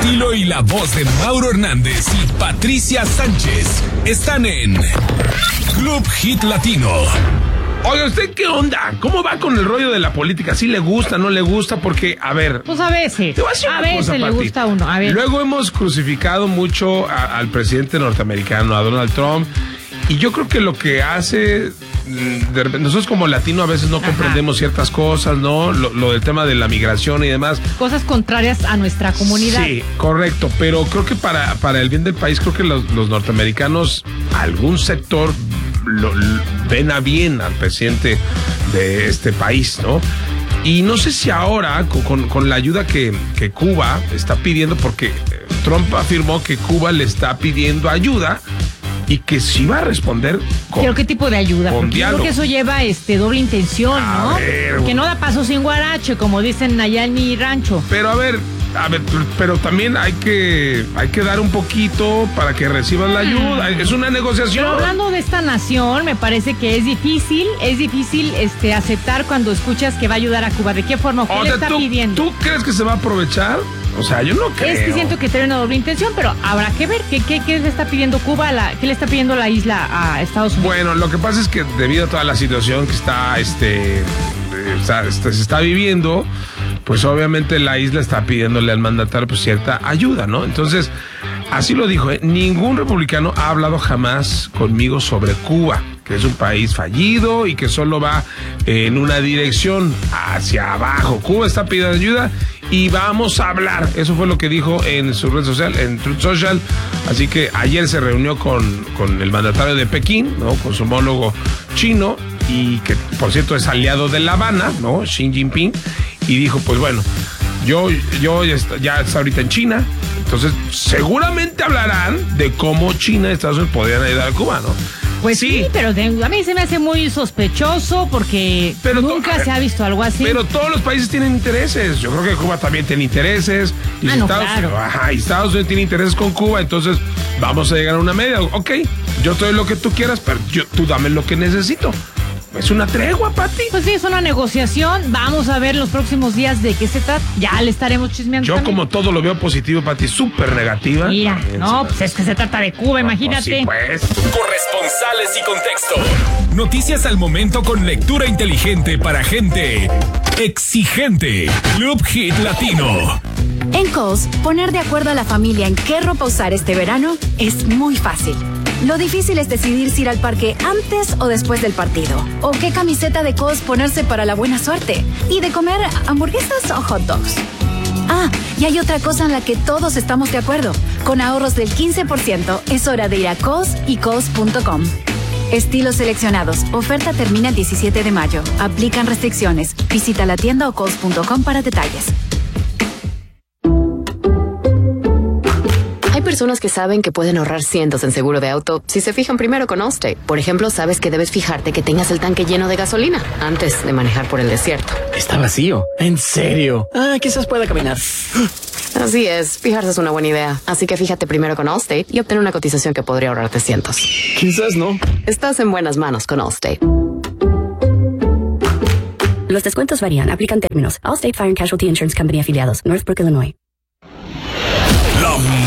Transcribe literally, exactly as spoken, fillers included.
estilo y la voz de Mauro Hernández y Patricia Sánchez están en Club Hit Latino. Oiga, ¿usted qué onda? ¿Cómo va con el rollo de la política? ¿Sí le gusta, no le gusta? Porque, a ver... Pues a veces, te voy a decir a una veces cosa, le Pati. gusta a uno, a ver. Luego hemos crucificado mucho a- al presidente norteamericano, a Donald Trump, y yo creo que lo que hace... De repente, nosotros como latinos a veces no Ajá. comprendemos ciertas cosas, ¿no? Lo, lo del tema de la migración y demás. Cosas contrarias a nuestra comunidad. Sí, correcto, pero creo que para, para el bien del país, creo que los, los norteamericanos, algún sector, lo, lo- ven a bien al presidente de este país, ¿no? Y no sé si ahora, con, con, con la ayuda que, que Cuba está pidiendo, porque eh, Trump afirmó que Cuba le está pidiendo ayuda y que sí va a responder con... ¿Pero qué tipo de ayuda? con Porque yo creo diálogo. que eso lleva este doble intención, A ¿no? ver, que no da paso sin guarache, como dicen allá en mi rancho. Pero a ver, a ver, pero también hay que hay que dar un poquito para que reciban la ayuda. Es una negociación. Pero hablando de esta nación, me parece que es difícil, es difícil este aceptar cuando escuchas que va a ayudar a Cuba. ¿De qué forma? ¿Qué O le sea, está ¿tú, pidiendo? ¿tú crees que se va a aprovechar? O sea, yo no creo. Es que siento que tiene una doble intención, pero habrá que ver qué, qué, qué le está pidiendo Cuba, a la, qué le está pidiendo la isla a Estados Unidos. Bueno, lo que pasa es que debido a toda la situación que está, este, eh, está- está- se está viviendo, pues obviamente la isla está pidiéndole al mandatario pues cierta ayuda, ¿no? Entonces, así lo dijo, ¿eh? Ningún republicano ha hablado jamás conmigo sobre Cuba, que es un país fallido y que solo va en una dirección hacia abajo. Cuba está pidiendo ayuda y vamos a hablar. Eso fue lo que dijo en su red social, en Truth Social. Así que ayer se reunió con, con el mandatario de Pekín, ¿no? Con su homólogo chino, y que por cierto es aliado de La Habana, ¿no? Xi Jinping, y dijo, pues bueno, yo, yo ya, está, ya está ahorita en China, entonces seguramente hablarán de cómo China y Estados Unidos podrían ayudar a Cuba, ¿no? Pues sí, pero de- a mí se me hace muy sospechoso porque Pero to- nunca a ver, se ha visto algo así. Pero todos los países tienen intereses. Yo creo que Cuba también tiene intereses. Y Ah, si no, Estados, claro. ajá, y Estados Unidos tiene intereses con Cuba, entonces vamos a llegar a una media. Ok, yo te doy lo que tú quieras, pero yo, tú dame lo que necesito. Es una tregua, Pati. Pues sí, es una negociación. Vamos a ver los próximos días de qué se trata. Ya le estaremos chismeando. Yo también. como todo lo veo positivo, Pati, súper negativa. Mira, También no, se- pues es que se trata de Cuba, imagínate. Sí, pues. Corresponsales y contexto. Noticias al momento con lectura inteligente para gente exigente. Club Hit Latino. En Kohl's, poner de acuerdo a la familia en qué ropa usar este verano es muy fácil. Lo difícil es decidir si ir al parque antes o después del partido. O qué camiseta de Kohl's ponerse para la buena suerte. Y de comer hamburguesas o hot dogs. Ah, y hay otra cosa en la que todos estamos de acuerdo. Con ahorros del quince por ciento, es hora de ir a Kohl's y Kohl's punto com. Estilos seleccionados. Oferta termina el diecisiete de mayo. Aplican restricciones. Visita la tienda o Kohl's punto com para detalles. Hay personas que saben que pueden ahorrar cientos en seguro de auto si se fijan primero con Allstate. Por ejemplo, sabes que debes fijarte que tengas el tanque lleno de gasolina antes de manejar por el desierto. Está vacío. ¿En serio? Ah, quizás pueda caminar. Así es, fijarse es una buena idea. Así que fíjate primero con Allstate y obtén una cotización que podría ahorrarte cientos. Quizás no. Estás en buenas manos con Allstate. Los descuentos varían. Aplican términos. Allstate Fire and Casualty Insurance Company afiliados. Northbrook, Illinois. La